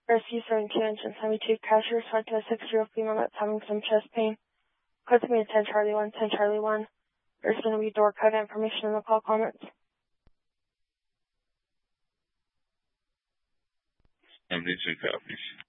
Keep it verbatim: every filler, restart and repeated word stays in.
Rescue seventy-two, engine seventy-two, crash respond to a six-year-old female that's having some chest pain. Code to me at ten Charlie one, ten Charlie one. There's going to be door code information in the call comments. seventy-two copies.